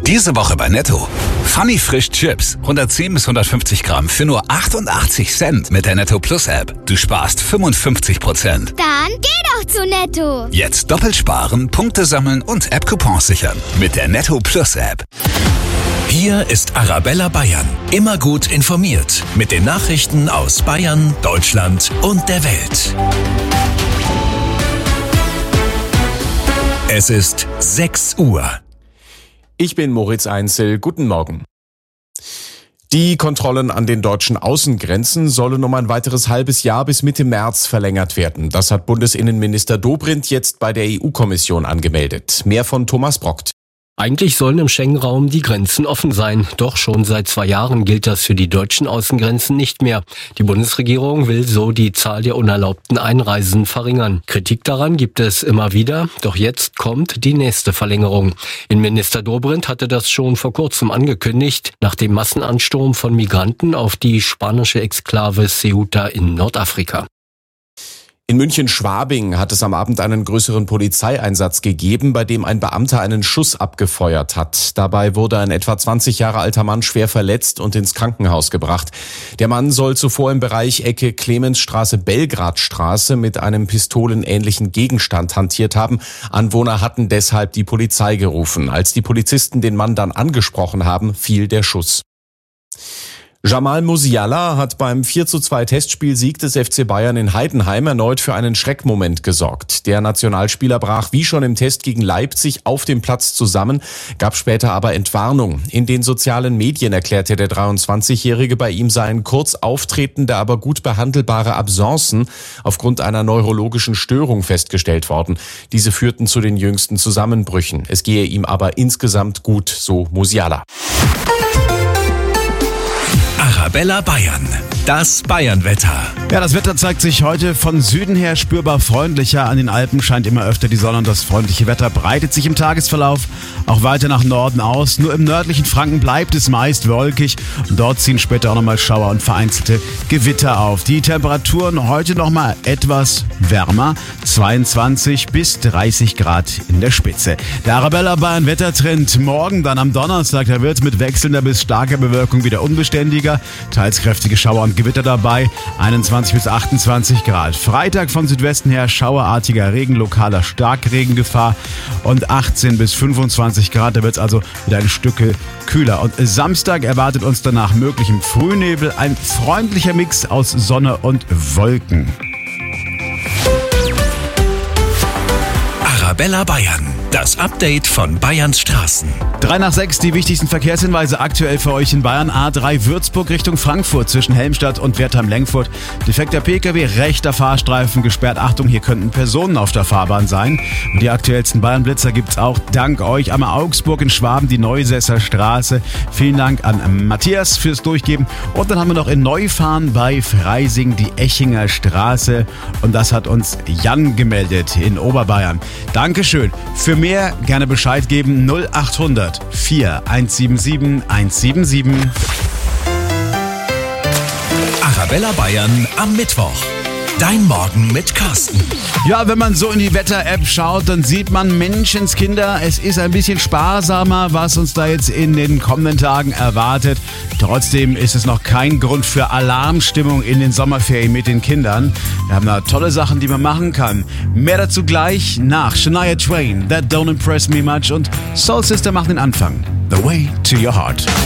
Diese Woche bei Netto. Funny Frisch Chips. 110 bis 150 Gramm für nur 88 Cent mit der Netto Plus App. Du sparst 55%. Dann geh doch zu Netto. Jetzt doppelt sparen, Punkte sammeln und App-Coupons sichern. Mit der Netto Plus App. Hier ist Arabella Bayern. Immer gut informiert. Mit den Nachrichten aus Bayern, Deutschland und der Welt. Es ist 6 Uhr. Ich bin Moritz Einzel. Guten Morgen. Die Kontrollen an den deutschen Außengrenzen sollen um ein weiteres halbes Jahr bis Mitte März verlängert werden. Das hat Bundesinnenminister Dobrindt jetzt bei der EU-Kommission angemeldet. Mehr von Thomas Brockt. Eigentlich sollen im Schengen-Raum die Grenzen offen sein. Doch schon seit 2 Jahren gilt das für die deutschen Außengrenzen nicht mehr. Die Bundesregierung will so die Zahl der unerlaubten Einreisen verringern. Kritik daran gibt es immer wieder. Doch jetzt kommt die nächste Verlängerung. Innenminister Dobrindt hatte das schon vor kurzem angekündigt, nach dem Massenansturm von Migranten auf die spanische Exklave Ceuta in Nordafrika. In München-Schwabing hat es am Abend einen größeren Polizeieinsatz gegeben, bei dem ein Beamter einen Schuss abgefeuert hat. Dabei wurde ein etwa 20 Jahre alter Mann schwer verletzt und ins Krankenhaus gebracht. Der Mann soll zuvor im Bereich Ecke Clemensstraße-Belgradstraße mit einem pistolenähnlichen Gegenstand hantiert haben. Anwohner hatten deshalb die Polizei gerufen. Als die Polizisten den Mann dann angesprochen haben, fiel der Schuss. Jamal Musiala hat beim 4:2 Testspielsieg des FC Bayern in Heidenheim erneut für einen Schreckmoment gesorgt. Der Nationalspieler brach wie schon im Test gegen Leipzig auf dem Platz zusammen, gab später aber Entwarnung. In den sozialen Medien erklärte der 23-Jährige, bei ihm seien kurz auftretende, aber gut behandelbare Absencen aufgrund einer neurologischen Störung festgestellt worden. Diese führten zu den jüngsten Zusammenbrüchen. Es gehe ihm aber insgesamt gut, so Musiala. Arabella Bayern. Das Bayernwetter. Ja, das Wetter zeigt sich heute von Süden her spürbar freundlicher. An den Alpen scheint immer öfter die Sonne und das freundliche Wetter breitet sich im Tagesverlauf auch weiter nach Norden aus. Nur im nördlichen Franken bleibt es meist wolkig und dort ziehen später auch nochmal Schauer und vereinzelte Gewitter auf. Die Temperaturen heute nochmal etwas wärmer, 22 bis 30 Grad in der Spitze. Der Arabella Bayern Wettertrend morgen dann am Donnerstag, da wird es mit wechselnder bis starker Bewölkung wieder unbeständiger, teils kräftige Schauer und Gewitter dabei, 21 bis 28 Grad. Freitag von Südwesten her schauerartiger Regen, lokaler Starkregengefahr und 18 bis 25 Grad. Da wird es also wieder ein Stück kühler. Und Samstag erwartet uns danach möglichem Frühnebel ein freundlicher Mix aus Sonne und Wolken. Arabella Bayern. Das Update von Bayerns Straßen. 3 nach 6, die wichtigsten Verkehrshinweise aktuell für euch in Bayern. A3 Würzburg Richtung Frankfurt zwischen Helmstadt und Wertheim-Lengfurt. Defekter Pkw, rechter Fahrstreifen gesperrt. Achtung, hier könnten Personen auf der Fahrbahn sein. Und die aktuellsten Bayern-Blitzer gibt's auch dank euch. Einmal Augsburg in Schwaben, die Neusesser Straße. Vielen Dank an Matthias fürs Durchgeben. Und dann haben wir noch in Neufahren bei Freising die Echinger Straße. Und das hat uns Jan gemeldet in Oberbayern. Dankeschön. Für mehr gerne Bescheid geben 0800 4177 177. Arabella Bayern am Mittwoch. Dein Morgen mit Carsten. Ja, wenn man so in die Wetter-App schaut, dann sieht man, Menschenskinder, es ist ein bisschen sparsamer, was uns da jetzt in den kommenden Tagen erwartet. Trotzdem ist es noch kein Grund für Alarmstimmung in den Sommerferien mit den Kindern. Wir haben da tolle Sachen, die man machen kann. Mehr dazu gleich nach Shania Twain, That Don't Impress Me Much und Soul Sister machen den Anfang. The Way to Your Heart.